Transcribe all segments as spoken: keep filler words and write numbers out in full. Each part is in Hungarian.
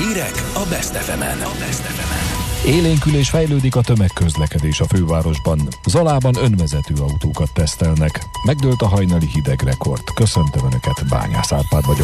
Hírek a Best ef emen. Élénkül és fejlődik a tömegközlekedés a fővárosban. Zalában önvezető autókat tesztelnek. Megdőlt a hajnali hideg rekord. Köszöntöm Önöket, Bányász Árpád vagyok.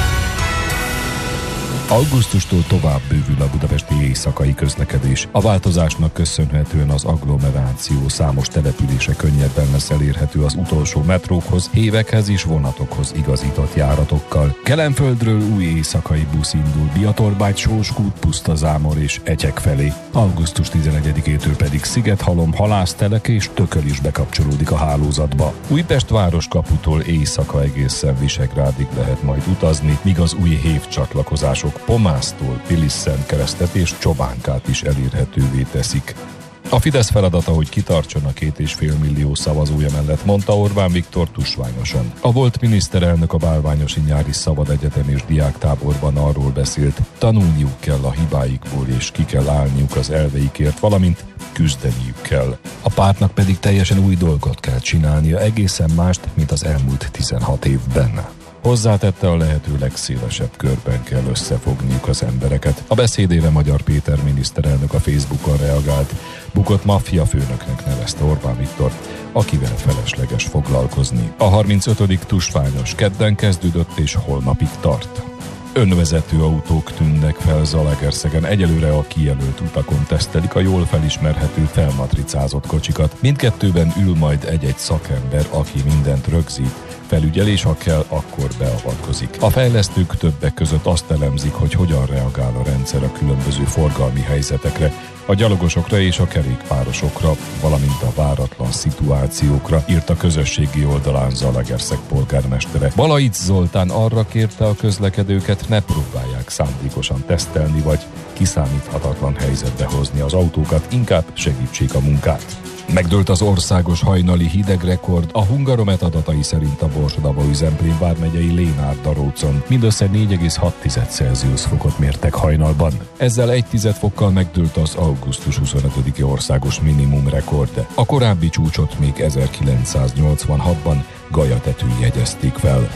Augusztustól tovább bővül a budapesti éjszakai közlekedés. A változásnak köszönhetően az agglomeráció számos települése könnyebben lesz elérhető az utolsó metrókhoz, hévekhez és vonatokhoz igazított járatokkal. Kelenföldről új éjszakai busz indul Biatorbágy, Sóskút, Pusztazámor és Etyek felé. augusztus tizenegyedikétől pedig Szigethalom, Halásztelek és Tököl is bekapcsolódik a hálózatba. Újpest városkaputól éjszaka egészen Visegrádig lehet majd utazni, míg az új hév csatlakozások Pomásztól Pilisszentkeresztet és Csobánkát is elérhetővé teszik. A Fidesz feladata, hogy kitartson a két és fél millió szavazója mellett, mondta Orbán Viktor tusványosan. A volt miniszterelnök a Bálványosi Nyári Szabad Egyetem és diáktáborban arról beszélt, tanulniuk kell a hibáikból és ki kell állniuk az elveikért, valamint küzdeniük kell. A pártnak pedig teljesen új dolgot kell csinálnia, egészen mást, mint az elmúlt tizenhat évben. Hozzátette, a lehető legszélesebb körben kell összefogniuk az embereket. A beszédére Magyar Péter miniszterelnök a Facebookon reagált. Bukott maffia főnöknek nevezte Orbán Viktort, akivel felesleges foglalkozni. A harmincötödik tusványos kedden kezdődött és holnapig tart. Önvezető autók tűnnek fel Zalaegerszegen. Egyelőre a kijelölt utakon tesztelik a jól felismerhető felmatricázott kocsikat. Mindkettőben ül majd egy-egy szakember, aki mindent rögzít. Felügyelés, ha kell, akkor beavatkozik. A fejlesztők többek között azt elemzik, hogy hogyan reagál a rendszer a különböző forgalmi helyzetekre, a gyalogosokra és a kerékpárosokra, valamint a váratlan szituációkra, írt a közösségi oldalán Zalaegerszeg polgármestere. Balaic Zoltán arra kérte a közlekedőket, ne próbálják szándékosan tesztelni vagy kiszámíthatatlan helyzetbe hozni az autókat, inkább segítsék a munkát. Megdőlt az országos hajnali hidegrekord. A Hungaromet adatai szerint a Borsodaba Üzemplén vármegyei Lénárd-Darócon mindössze négy egész hat Celsius fokot mértek hajnalban. Ezzel egy tized fokkal megdőlt az augusztus huszonötödike országos minimum rekord. A korábbi csúcsot még ezerkilencszáznyolcvanhatban Gajatetűn jegyezték fel.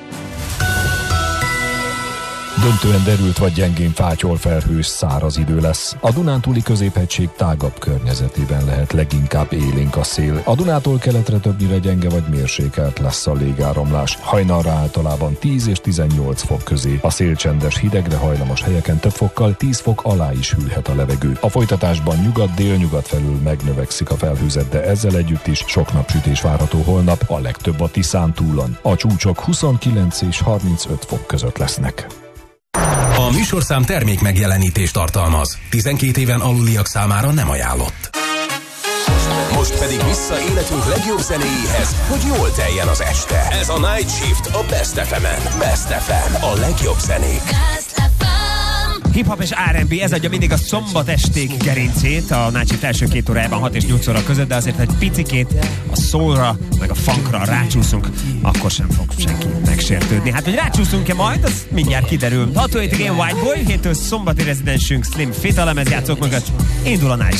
Döntően derült vagy gyengén fátyol felhős száraz idő lesz. A Dunántúli középhegység tágabb környezetében lehet leginkább élénk a szél. A Dunától keletre többnyire gyenge vagy mérsékelt lesz a légáramlás. Hajnalra általában tíz és tizennyolc fok közé. A szél csendes, hidegre hajlamos helyeken több fokkal tíz fok alá is hűlhet a levegő. A folytatásban nyugat-délnyugat felül megnövekszik a felhőzet, de ezzel együtt is sok napsütés várható holnap, a legtöbb a Tiszántúlon. A csúcsok huszonkilenc és harmincöt fok között lesznek. A műsorszám termék megjelenítést tartalmaz. tizenkét éven aluliak számára nem ajánlott. Most pedig vissza életünk legjobb zenéjéhez, hogy jól teljen az este. Ez a Night Shift a Best ef emen. Best ef em, a legjobb zenék. Hip-hop és er and bé, ez adja mindig a szombat esték gerincét a Night Shift első két órájában hat és nyolc óra között, de azért egy picikét a soulra, meg a funkra rácsúszunk, akkor sem fog senki megsértődni. Hát, hogy rácsúszunk-e majd, az mindjárt kiderül. hatvanhétig én White Boy, héttől szombati rezidensünk Slim Fit a lemezjátszók mögött indul a Night